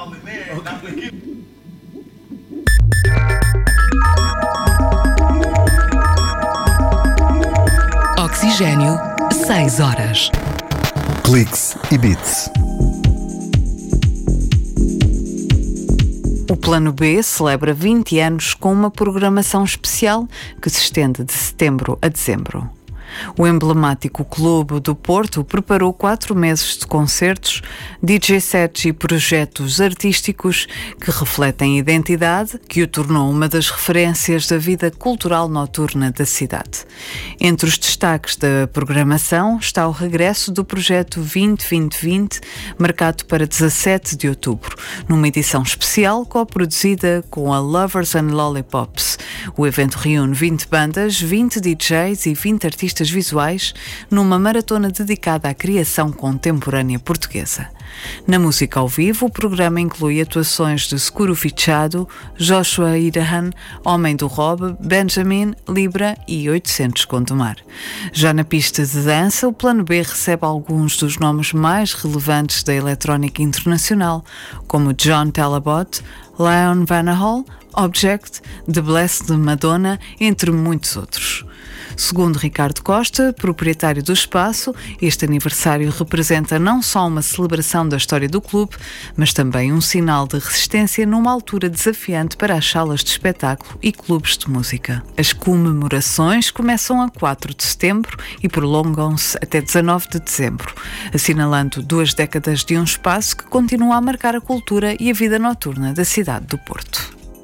Oxigênio, 6 horas. Cliques e Beats. O Plano B celebra 20 anos com uma programação especial que se estende de setembro a dezembro. O emblemático Clube do Porto preparou 4 meses de concertos, DJ sets e projetos artísticos que refletem a identidade que o tornou uma das referências da vida cultural noturna da cidade. Entre os destaques da programação está o regresso do projeto 20-20-20, marcado para 17 de outubro, numa edição especial co-produzida com a Lovers and Lollipops. O evento reúne 20 bandas, 20 DJs e 20 artistas visuais numa maratona dedicada à criação contemporânea portuguesa. Na música ao vivo, o programa inclui atuações de Scuro Fichado, Joshua Irahan, Homem do Rob, Benjamin, Libra e 800 Gondomar. Já na pista de dança, o Plano B recebe alguns dos nomes mais relevantes da eletrónica internacional, como John Talabot, Leon Vanahall, Object, The Blessed Madonna, entre muitos outros. Segundo Ricardo Costa, proprietário do espaço, este aniversário representa não só uma celebração da história do clube, mas também um sinal de resistência numa altura desafiante para as salas de espetáculo e clubes de música. As comemorações começam a 4 de setembro e prolongam-se até 19 de dezembro, assinalando 2 décadas de um espaço que continua a marcar a cultura e a vida noturna da cidade do Porto.